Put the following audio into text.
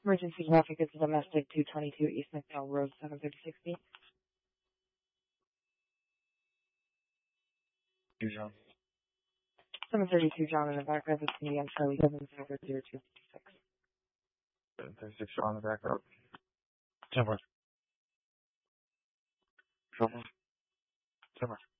Emergency traffic is domestic 222 East McDowell Road, 73060. John. 732 John in the back row. This is me on Charlie 70256. 736 John in the back row. 10-4. Trouble. 10-4.